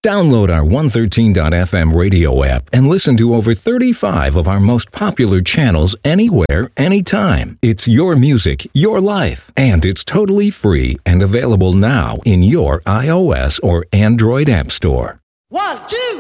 Download our 113.fm radio app and listen to over 35 of our most popular channels anywhere, anytime. It's your music, your life, and it's totally free and available now in your iOS or Android app store. 1, 2,